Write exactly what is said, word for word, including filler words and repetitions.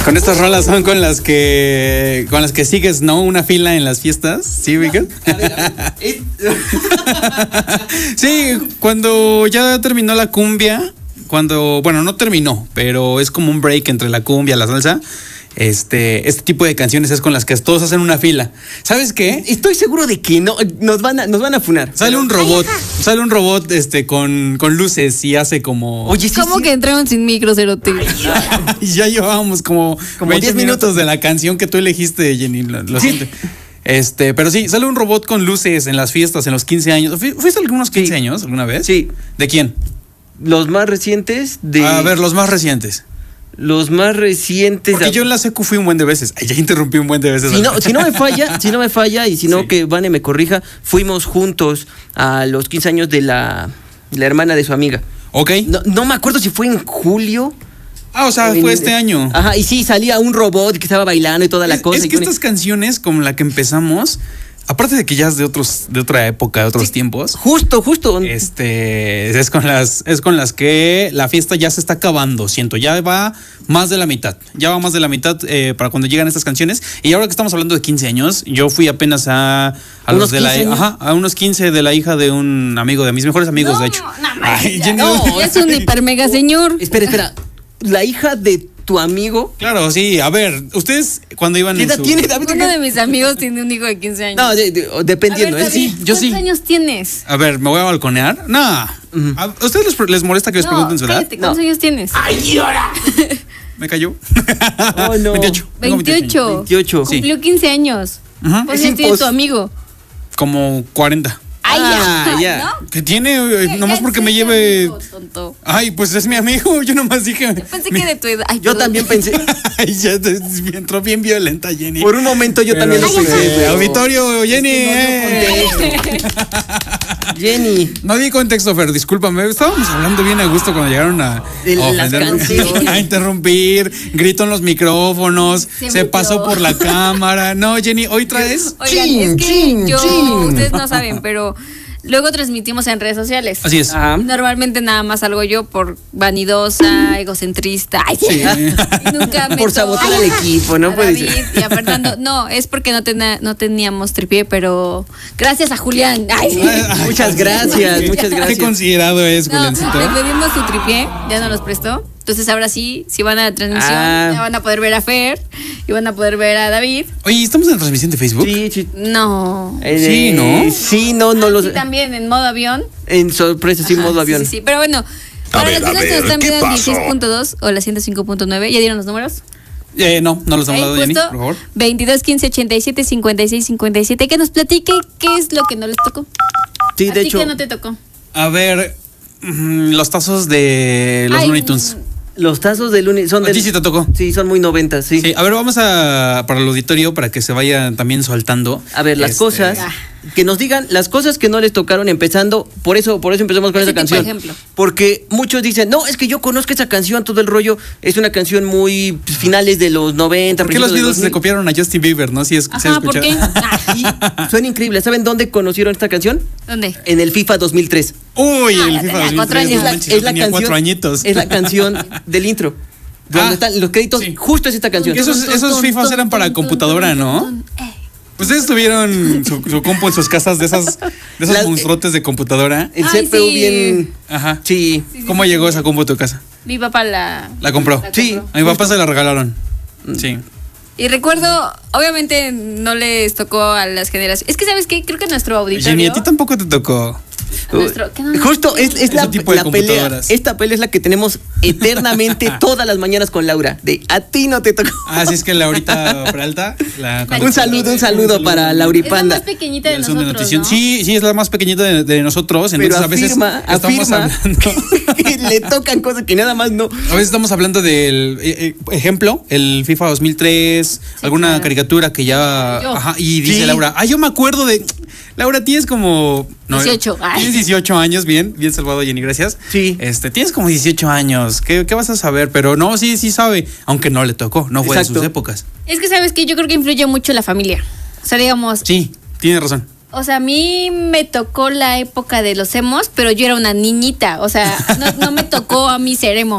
Con estas rolas son con las que con las que sigues, ¿no? Una fila en las fiestas, ¿sí, Miguel? Sí, cuando ya terminó la cumbia, cuando, bueno, no terminó, pero es como un break entre la cumbia y la salsa. Este, este tipo de canciones es con las que todos hacen una fila. ¿Sabes qué? Estoy seguro de que no nos van a, nos van a funar. Sale un robot, sale un robot este con, con luces y hace como. Oye, sí, ¿cómo sí? Que entraron sin micro, Cerote? Y ya llevábamos como, como veinte minutos, minutos de la canción que tú elegiste, Jenny. Lo, lo siento. Este, pero sí, sale un robot con luces en las fiestas, en los quince años. ¿Fuiste a algunos quince sí. años alguna vez? Sí. ¿De quién? Los más recientes de. A ver, los más recientes. Los más recientes. Porque yo en la secu fui un buen de veces. Ay, ya interrumpí un buen de veces. Si no, si no me falla, si no me falla y si no sí. que Vane me corrija, fuimos juntos a los quince años de la, la hermana de su amiga. Ok. No, no me acuerdo si fue en julio. Ah, o sea, fue este año. Ajá, y sí, salía un robot que estaba bailando y toda la es, cosa. Es que estas canciones, como la que empezamos, aparte de que ya es de otros, de otra época, de otros sí, tiempos. Justo, justo. Este, es con las, es con las que la fiesta ya se está acabando, siento. Ya va más de la mitad. Ya va más de la mitad eh, para cuando llegan estas canciones. Y ahora que estamos hablando de quince años, yo fui apenas a, a los de la, ajá, a unos quince de la hija de un amigo, de mis mejores amigos, no, de hecho. No, Ay, no, no, es un hiper mega señor. Espera, espera. La hija de tu amigo. Claro, sí. A ver, ustedes cuando iban ¿Qué edad su... tiene David? Uno de mis amigos tiene un hijo de quince años. No, de, de, dependiendo. A ver, David, ¿eh? Sí, yo sí. ¿Cuántos años tienes? A ver, ¿me voy a balconear? No. Uh-huh. ¿A ustedes les, les molesta que les no, pregunten su edad? cállate, ¿cuántos no. años tienes? ¡Ay, llora! Me cayó. Oh, no. veintiocho. veintiocho. veintiocho. Cumplió quince años. Uh-huh. ¿Cuántos años tiene tu amigo? Como cuarenta. Ay, ah, ya. ya. ¿No? Que tiene, eh, nomás porque me lleve. Amigo, tonto. Ay, pues es mi amigo. Yo nomás dije. Yo pensé mi... que de tu edad. Ay, yo perdón. También pensé. Ay, ya te, entró bien violenta, Jenny. Por un momento yo pero, también lo pensé. Pero... Auditorio, Jenny. Eh. Jenny. No di contexto, Fer, discúlpame. Estábamos hablando bien a gusto cuando llegaron a, de a, las canciones. a interrumpir. Grito en los micrófonos. Se, se pasó por la cámara. No, Jenny, hoy traes. Oigan, chin, es que chin, yo, chin. Ustedes no saben, pero luego transmitimos en redes sociales. Así es. Ajá. Normalmente nada más salgo yo por vanidosa, egocentrista. Ay, sí. Y nunca me por sabotear al equipo, ¿no? Puede ser. Y a Fernando. No, es porque no, ten, no teníamos tripié, pero gracias a Julián. Ay, sí. Ay, muchas gracias, muchas gracias. Qué considerado es, Juliancito. No, le pedimos su tripié, ya no los prestó. Entonces ahora sí, si van a la transmisión, ah. ya van a poder ver a Fer y van a poder ver a David. Oye, ¿estamos en transmisión de Facebook? Sí, sí. No. Eh, sí, ¿no? Sí, no, no ah, los. Sí, también en modo avión. En sorpresa, sí, Ajá, modo avión. Sí, sí, sí. Pero bueno, para ver, los que ver, están viendo la dieciséis punto dos o la ciento cinco punto nueve, ¿ya dieron los números? Eh, no, no los han dado, Jenny, por favor. veintidós, quince, ochenta y siete, cincuenta y seis, cincuenta y siete. Que nos platique qué es lo que no les tocó. Sí, ¿A de ti hecho. qué no te tocó? A ver, mmm, los tazos de los Looney Tunes. Los tazos de Looney son de. Sí, sí te tocó. Sí, son muy noventas, sí. Sí, a ver, vamos a para el auditorio para que se vayan también soltando. A ver, las este... cosas que nos digan las cosas que no les tocaron empezando, por eso por eso empezamos con esa canción. Por ejemplo. Porque muchos dicen, "No, es que yo conozco esa canción, todo el rollo, es una canción muy pues, finales de los noventa, ¿Por qué los Beatles le copiaron a Justin Bieber, no? Si es Ajá, ¿por qué? Y suena increíble. ¿Saben dónde conocieron esta canción? ¿Dónde? En el FIFA dos mil tres. Uy, ah, el FIFA dos mil tres. Es la, manches, es la tenía canción, cuatro añitos. Es la canción del intro. Donde ah, están los créditos, sí. Justo es esta canción. Esos, esos FIFAs eran para computadora, ¿no? Ustedes tuvieron su, su compu en sus casas de esas de esos Las, monstruotes de computadora. El Ay, C P U sí. bien. Ajá. Sí. sí, sí ¿Cómo sí, llegó sí. esa compu a tu casa? Mi papá la la compró. La sí. compró. A mi papá se la regalaron. Mm. Sí. Y recuerdo, obviamente no les tocó a las generaciones. Es que, ¿sabes qué? Creo que nuestro auditorio. Jenny, a ti tampoco te tocó. Nuestro, no, Justo es, es la, la pelea. Esta pelea es la que tenemos eternamente todas las mañanas con Laura. De a ti no te tocó. Ah, sí, es que Laurita Peralta. La, un saludo, un saludo para Lauripanda. Es la más pequeñita de nosotros, de ¿no? Sí, sí, es la más pequeñita de, de nosotros. Entonces Pero a veces afirma, estamos afirma hablando. Que le tocan cosas que nada más no. A veces estamos hablando del eh, ejemplo, el FIFA dos mil tres, sí, alguna claro. caricatura que ya. Yo. Ajá, y dice sí. Laura, ah, yo me acuerdo de. Laura, tienes como. No, dieciocho. Tienes dieciocho años, bien, bien salvado, Jenny, gracias. Sí. Este, tienes como dieciocho años. ¿Qué, qué vas a saber? Pero no, sí, sí sabe. Aunque no le tocó, no fue Exacto. de sus épocas. Es que sabes que yo creo que influye mucho la familia. O sea, digamos. Sí, tienes razón. O sea, a mí me tocó la época de los emos, pero yo era una niñita. O sea, no, no me tocó a mí ser emo.